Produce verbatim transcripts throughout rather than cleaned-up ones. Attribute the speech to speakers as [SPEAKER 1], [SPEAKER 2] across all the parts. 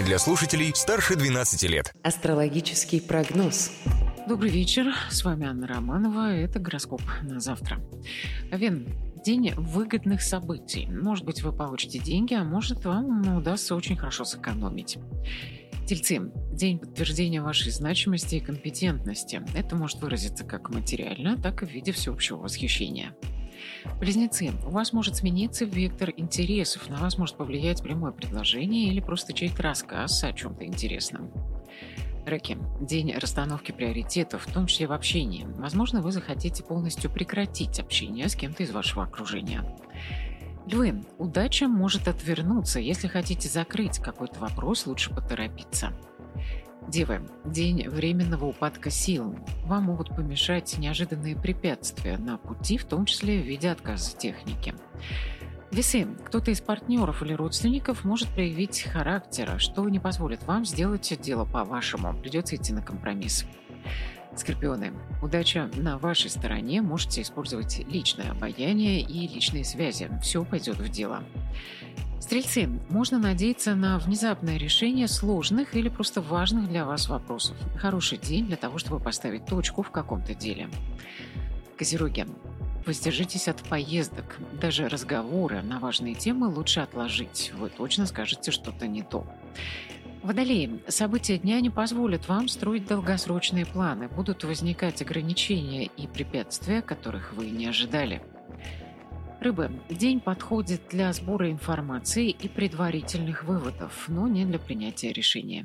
[SPEAKER 1] Для слушателей старше двенадцати лет.
[SPEAKER 2] Астрологический прогноз.
[SPEAKER 3] Добрый вечер, с вами Анна Романова, это гороскоп на завтра. Овен, день выгодных событий. Может быть, вы получите деньги, а может, вам удастся очень хорошо сэкономить. Тельцы, день подтверждения вашей значимости и компетентности. Это может выразиться как материально, так и в виде всеобщего восхищения. Близнецы, у вас может смениться вектор интересов, на вас может повлиять прямое предложение или просто чей-то рассказ о чем-то интересном. Раки, день расстановки приоритетов, в том числе в общении. Возможно, вы захотите полностью прекратить общение с кем-то из вашего окружения. Львы, удача может отвернуться. Если хотите закрыть какой-то вопрос, лучше поторопиться. Девы, день временного упадка сил. Вам могут помешать неожиданные препятствия на пути, в том числе в виде отказа техники. Весы, кто-то из партнеров или родственников может проявить характер, что не позволит вам сделать дело по-вашему. Придется идти на компромисс. Скорпионы, удача на вашей стороне, можете использовать личное обаяние и личные связи. Все пойдет в дело. Стрельцы, можно надеяться на внезапное решение сложных или просто важных для вас вопросов. Хороший день для того, чтобы поставить точку в каком-то деле. Козероги, воздержитесь от поездок. Даже разговоры на важные темы лучше отложить. Вы точно скажете что-то не то. Водолеи, события дня не позволят вам строить долгосрочные планы. Будут возникать ограничения и препятствия, которых вы не ожидали. Рыбы, день подходит для сбора информации и предварительных выводов, но не для принятия решения.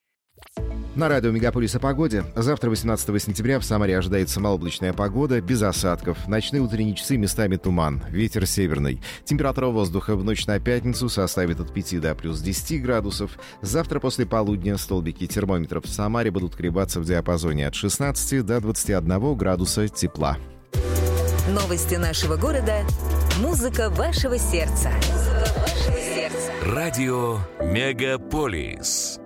[SPEAKER 4] На радио «Мегаполис» о погоде. Завтра, восемнадцатого сентября, в Самаре ожидается малооблачная погода, без осадков. Ночные утренние часы местами туман. Ветер северный. Температура воздуха в ночь на пятницу составит от пяти до плюс десяти градусов. Завтра после полудня столбики термометров в Самаре будут колебаться в диапазоне от шестнадцати до двадцати одного градуса тепла.
[SPEAKER 5] Новости нашего города. Музыка вашего сердца. Музыка вашего сердца.
[SPEAKER 1] Радио «Мегаполис».